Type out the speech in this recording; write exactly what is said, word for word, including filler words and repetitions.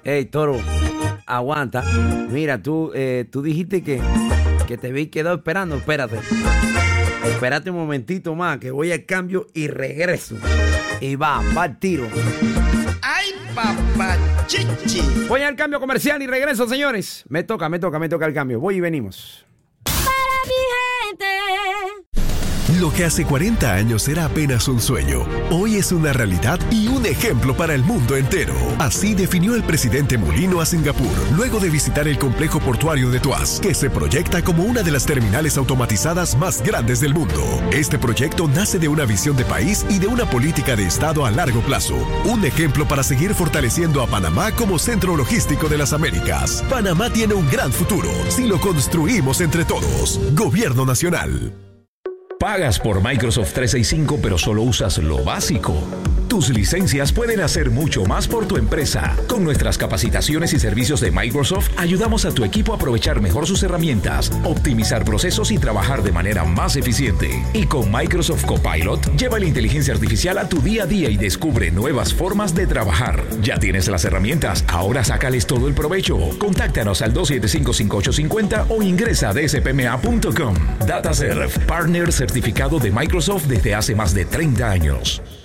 Ey, Toro, aguanta. Mira, tú, eh, tú dijiste que, que te habéis quedado esperando. Espérate. Espérate un momentito más, que voy al cambio y regreso. Y va, va el tiro. ¡Ay, papá chichi! Voy al cambio comercial y regreso, señores. Me toca, me toca, me toca el cambio. Voy y venimos. Para mi gente. Lo que hace cuarenta años era apenas un sueño, hoy es una realidad y un ejemplo para el mundo entero. Así definió el presidente Mulino a Singapur, luego de visitar el complejo portuario de Tuas, que se proyecta como una de las terminales automatizadas más grandes del mundo. Este proyecto nace de una visión de país y de una política de Estado a largo plazo. Un ejemplo para seguir fortaleciendo a Panamá como centro logístico de las Américas. Panamá tiene un gran futuro si lo construimos entre todos. Gobierno Nacional. Pagas por Microsoft trescientos sesenta y cinco pero solo usas lo básico. Tus licencias pueden hacer mucho más por tu empresa. Con nuestras capacitaciones y servicios de Microsoft, ayudamos a tu equipo a aprovechar mejor sus herramientas, optimizar procesos y trabajar de manera más eficiente. Y con Microsoft Copilot, lleva la inteligencia artificial a tu día a día y descubre nuevas formas de trabajar. Ya tienes las herramientas, ahora sácales todo el provecho. Contáctanos al dos siete cinco, cinco ocho cinco cero o ingresa a d s p m a punto com. DataServe, partner certificado de Microsoft desde hace más de treinta años.